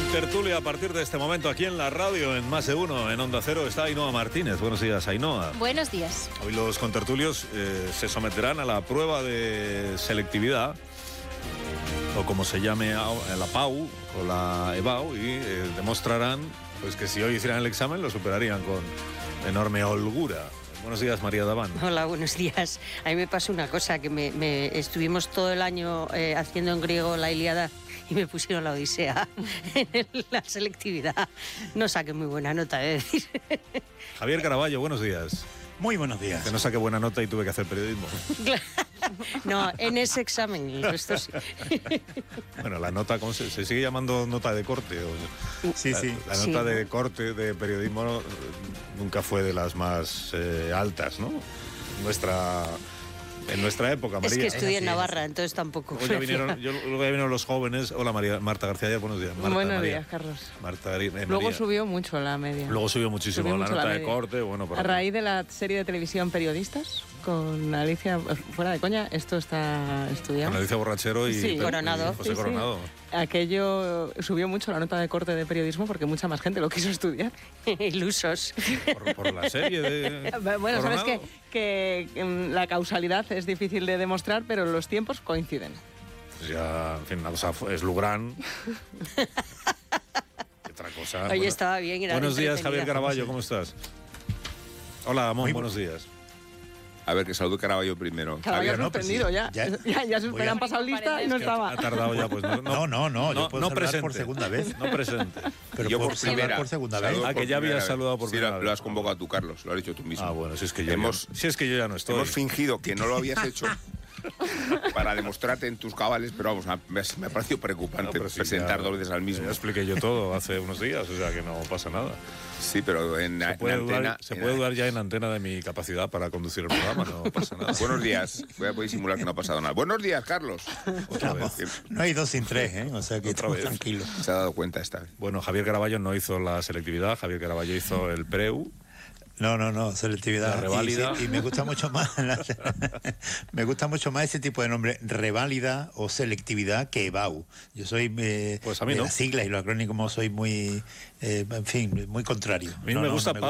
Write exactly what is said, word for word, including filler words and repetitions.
Tertulia a partir de este momento aquí en la radio, en Más de Uno, en Onda Cero, está Ainhoa Martínez. Buenos días, Ainhoa. Buenos días. Hoy los contertulios eh, se someterán a la prueba de selectividad, o como se llame, a la P A U o la E B A U, y eh, demostrarán pues que si hoy hicieran el examen lo superarían con enorme holgura. Buenos días, María Daván. Hola, buenos días. A mí me pasó una cosa, que me, me estuvimos todo el año eh, haciendo en griego la Ilíada y me pusieron la Odisea en la selectividad. No saqué muy buena nota, de decir. Javier Caraballo, buenos días. Muy buenos días. Que no saqué buena nota y tuve que hacer periodismo. No, en ese examen, el resto sí. Bueno, la nota, ¿cómo se, se sigue llamando nota de corte? O, sí, la, sí. La nota sí. de corte de periodismo no, nunca fue de las más eh, altas, ¿no? Nuestra... En nuestra época, María. Es que estudié en Navarra, entonces tampoco. Hoy ya vinieron, yo, luego ya vinieron los jóvenes. Hola, María, Marta García Ayer, buenos días. Marta, buenos María. días, Carlos. Marta, eh, luego María. subió mucho la media. Luego subió muchísimo subió la mucho nota la de corte. Bueno, por a raíz de la serie de televisión Periodistas, con Alicia, fuera de coña, esto está estudiado. Con Alicia Borrachero y, sí, Coronado. y José sí, Coronado. Sí. Aquello subió mucho la nota de corte de periodismo porque mucha más gente lo quiso estudiar. Ilusos. Por, por la serie de Bueno, Coronado. sabes que, que, que la causalidad es difícil de demostrar, pero los tiempos coinciden. Pues ya, en fin, una cosa es Lugrán. Otra cosa. Oye, bueno, estaba bien. Era buenos días, Javier Caraballo, ¿cómo estás? Hola, Amón, buenos días. A ver, que saludo Caraballo primero. Caraballo ha no, suspendido sí, ya. Ya, ya, ya se han pasado lista y no estaba. Ha tardado ya, pues no. No, no, no, yo no, puedo no saludar presente. por segunda vez. No presente. Pero yo por, por saludar primera. por segunda Saludo vez. Ah, que por ya habías primera saludado vez. por sí, primera lo, vez. lo has convocado tú, Carlos, lo has dicho tú mismo. Ah, bueno, si es que yo, hemos, ya, si es que yo ya no estoy. Hemos fingido que no lo habías hecho para demostrarte en tus cabales, pero vamos, me, me ha parecido preocupante no, sí, presentar ya, dos veces al mismo. Ya expliqué yo todo hace unos días, o sea que no pasa nada. Sí, pero en, se puede, en dudar, antena... se en puede dudar ya en antena de mi capacidad para conducir el programa, no pasa nada. Buenos días. Voy a poder simular que no ha pasado nada. Buenos días, Carlos. Otra Vamos, vez. no hay dos sin tres, ¿eh? O sea que Otra estamos vez. tranquilos. Se ha dado cuenta esta vez. Bueno, Javier Caraballo no hizo la selectividad, Javier Caraballo hizo el PREU. No, no, no, selectividad. La reválida. Y, sí, y me gusta mucho más la, me gusta mucho más ese tipo de nombre, reválida o selectividad, que E B A U. Yo soy eh, pues a mí de no. las siglas y los acrónimos soy muy, eh, en fin, muy contrario. A mí no, me no, gusta no me